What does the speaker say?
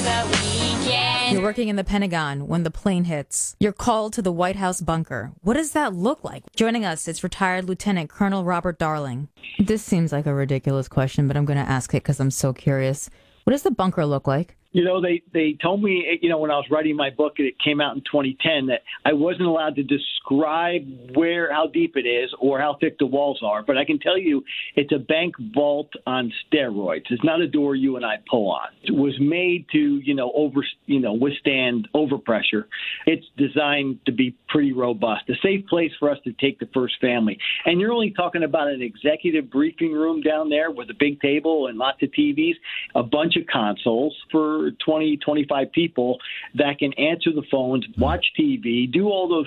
You're working in the Pentagon when the plane hits. You're called to the White House bunker. What does that look like? Joining us is retired Lieutenant Colonel Robert Darling. This seems like a ridiculous question, but I'm going to ask it because I'm so curious. What does the bunker look like? You know, they told me, when I was writing my book, and it came out in 2010, that I wasn't allowed to describe how deep it is or how thick the walls are. But I can tell you it's a bank vault on steroids. It's not a door you and I pull on. It was made to, withstand overpressure. It's designed to be pretty robust, a safe place for us to take the first family. And you're only talking about an executive briefing room down there with a big table and lots of TVs, a bunch of consoles for 20, 25 people that can answer the phones, watch TV, do all those